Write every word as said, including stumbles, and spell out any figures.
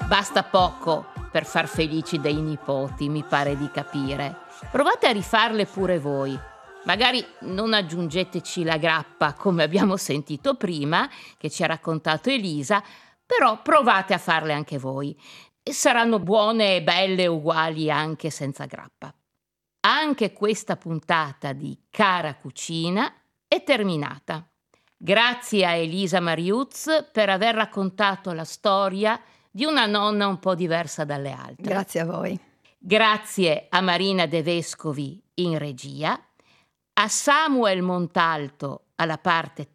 basta poco per far felici dei nipoti, mi pare di capire. Provate a rifarle pure voi. Magari non aggiungeteci la grappa come abbiamo sentito prima, che ci ha raccontato Elisa, però provate a farle anche voi. E saranno buone e belle uguali anche senza grappa. Anche questa puntata di Cara Cucina è terminata. Grazie a Elisa Mariuz per aver raccontato la storia di una nonna un po' diversa dalle altre. Grazie a voi. Grazie a Marina De Vescovi in regia, a Samuel Montalto alla parte